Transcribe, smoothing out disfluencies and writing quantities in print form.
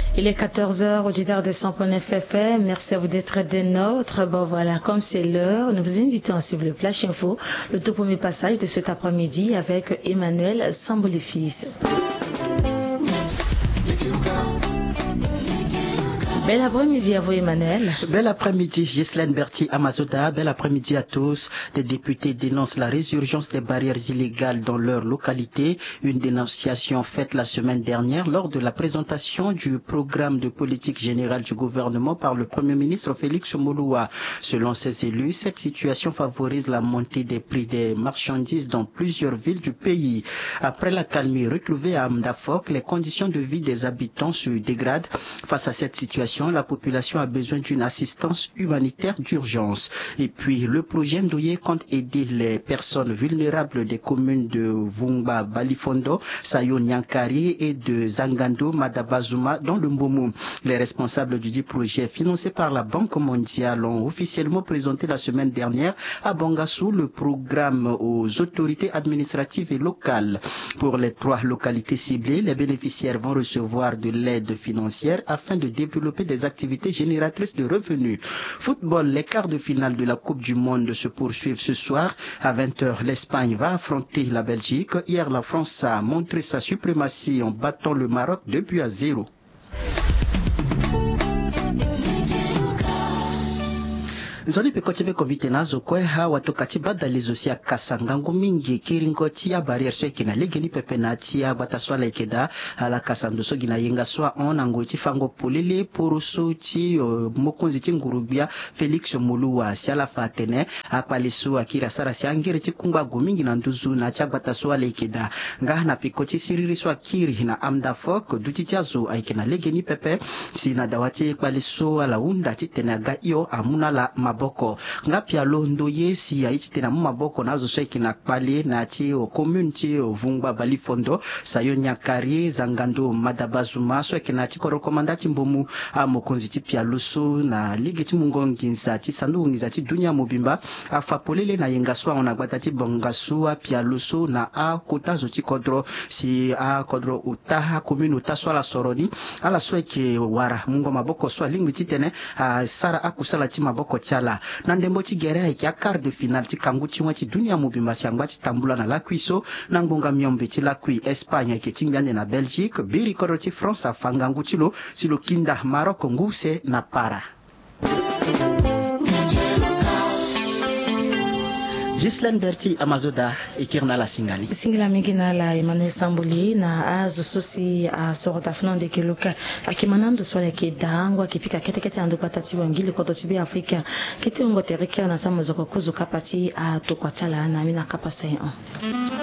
Il est 14h, auditeur de 100.9 FM. Merci à vous d'être des nôtres. Bon voilà, comme c'est l'heure, nous vous invitons à suivre le Flash Info, le tout premier passage de cet après-midi avec Emmanuel Sambolifis. Bel après-midi à vous, Emmanuel. Bel après-midi, Ghislaine Berti Amazoda. Bel après-midi à tous. Des députés dénoncent la résurgence des barrières illégales dans leur localité. Une dénonciation faite la semaine dernière lors de la présentation du programme de politique générale du gouvernement par le Premier ministre Félix Mouloua. Selon ces élus, cette situation favorise la montée des prix des marchandises dans plusieurs villes du pays. Après la calmie retrouvée à Amdafok, les conditions de vie des habitants se dégradent. Face à cette situation, la population a besoin d'une assistance humanitaire d'urgence. Et puis, le projet Ndoye compte aider les personnes vulnérables des communes de Vungba, Balifondo, Sayo Nyankari et de Zangando, Madabazuma, dans le Mbomu. Les responsables du dit projet, financé par la Banque mondiale, ont officiellement présenté la semaine dernière à Bangassou le programme aux autorités administratives et locales. Pour les 3 localités ciblées, les bénéficiaires vont recevoir de l'aide financière afin de développer des activités génératrices de revenus. Football, les quarts de finale de la Coupe du Monde se poursuivent ce soir. À 20h, l'Espagne va affronter la Belgique. Hier, la France a montré sa suprématie en battant le Maroc 2-0. Nzoni pekotibe komite nazo kwe hawa tokati badalizo siya kasangangu mingi kiringoti ya barrière so kina legeni pepe na tia bataswala ikeda ala kasando so gina yenga swa on angoti fango polele poroso ti mokonzi ti ngurubia Félix Mouloua siala fatene apaliso akira sara si angere ti kungba gomingi na nduzu na tia bataswala ikeda nga na pikoti siriri so akiri na Amdafok duti tiazo aikena legeni pepe sina dawati paliso ala unda ti tenaga iyo amuna la maboko ngapia londo yesi ya itena maboko nazo sweki na kpale na ti o commune ti o Vungba Balifondo Sayo Nyakari Zangando Madabazuma sweki na ti korokomanda ti Mbomu a mokonzi ti pialuso na ligi ti mungonginza ti sanduungiza ti dunia mobimba afa polele na yenga swa ona gbata ti bongasu a pialuso na a kotazo ti kodro si a kodro utaha commune utaswala soroni ala sweki wara mungo maboko swa lingwi ti tene a sara akusala ti maboko chala na ndembo ti gere ai kia quart de finale ti kangu ti ngwa ti dunia mobimba si angba ti tambula na lakwiso na ngbonga miombe ti lakui Espagne ke ti ngbande na Belgique biri koro ti France afanga ngu ti lo si lo kinda Maroc ngu se na para. Ghislaine Berti Amazoda ikirna la singali. Singila mingina la Emmanuel Samboli na azo sosi a sorota fnande keluka akimanando swala ke dangwa kipika kete ando patati wangili koto tibi Afrika kete ngo terika na samozoko kuzuka pati a tokwatala na mina kapasa